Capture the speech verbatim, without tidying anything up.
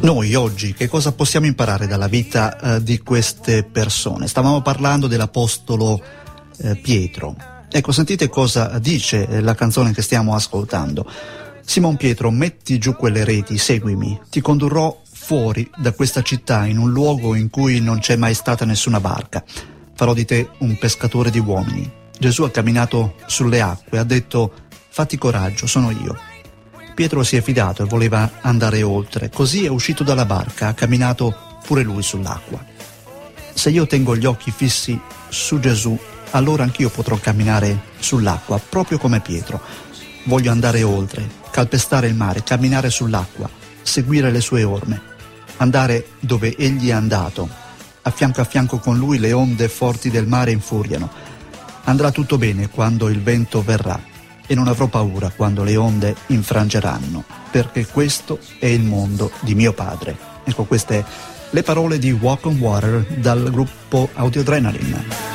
Noi oggi che cosa possiamo imparare dalla vita eh, di queste persone? Stavamo parlando dell'apostolo eh, Pietro. Ecco, sentite cosa dice eh, la canzone che stiamo ascoltando. Simon Pietro, metti giù quelle reti, seguimi, ti condurrò fuori da questa città in un luogo in cui non c'è mai stata nessuna barca. Farò di te un pescatore di uomini. Gesù ha camminato sulle acque, ha detto, fatti coraggio, sono io. Pietro si è fidato e voleva andare oltre, così è uscito dalla barca, ha camminato pure lui sull'acqua. Se io tengo gli occhi fissi su Gesù, allora anch'io potrò camminare sull'acqua, proprio come Pietro. Voglio andare oltre, calpestare il mare, camminare sull'acqua, seguire le sue orme, andare dove egli è andato. A fianco a fianco con lui le onde forti del mare infuriano. Andrà tutto bene quando il vento verrà. E non avrò paura quando le onde infrangeranno, perché questo è il mondo di mio padre. Ecco, queste le parole di Walk on Water dal gruppo Audio Adrenaline.